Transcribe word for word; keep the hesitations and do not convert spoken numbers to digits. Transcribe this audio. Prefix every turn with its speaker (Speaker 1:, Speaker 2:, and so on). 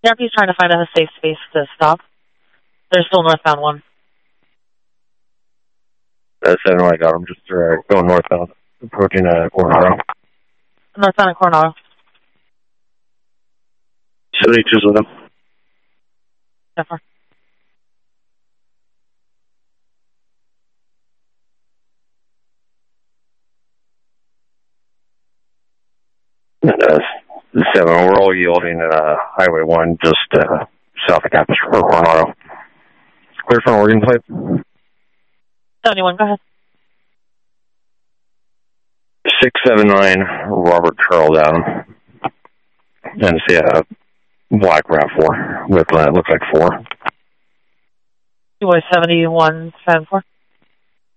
Speaker 1: The R P is trying to find a safe space to stop. There's still northbound one.
Speaker 2: Uh, seven, I got him. Just uh, going northbound, approaching uh, Coronado.
Speaker 1: Northbound at Coronado.
Speaker 2: seventy-two's with him.
Speaker 1: Never.
Speaker 2: Uh, seven, we're all yielding at uh, Highway one, just uh, south of Capital or Coronado. Clear from Oregon plate.
Speaker 1: seventy-one, go ahead.
Speaker 2: six seven nine, Robert Charles Adam. And see a black RAV four with, uh, looks like four.
Speaker 1: Two boys, seventy-one, seven four.